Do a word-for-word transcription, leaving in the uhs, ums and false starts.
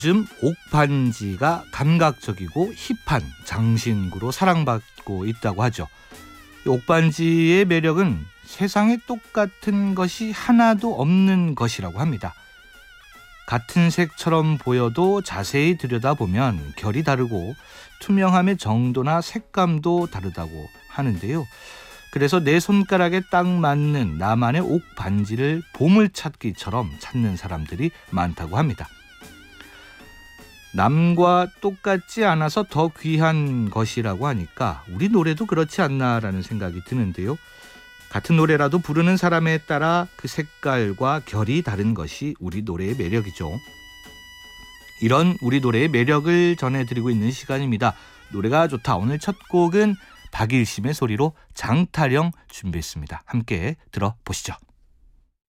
요즘 옥반지가 감각적이고 힙한 장신구로 사랑받고 있다고 하죠. 옥반지의 매력은 세상에 똑같은 것이 하나도 없는 것이라고 합니다. 같은 색처럼 보여도 자세히 들여다보면 결이 다르고 투명함의 정도나 색감도 다르다고 하는데요. 그래서 내 손가락에 딱 맞는 나만의 옥반지를 보물찾기처럼 찾는 사람들이 많다고 합니다. 남과 똑같지 않아서 더 귀한 것이라고 하니까 우리 노래도 그렇지 않나라는 생각이 드는데요. 같은 노래라도 부르는 사람에 따라 그 색깔과 결이 다른 것이 우리 노래의 매력이죠. 이런 우리 노래의 매력을 전해드리고 있는 시간입니다. 노래가 좋다. 오늘 첫 곡은 박일심의 소리로 장타령 준비했습니다. 함께 들어보시죠.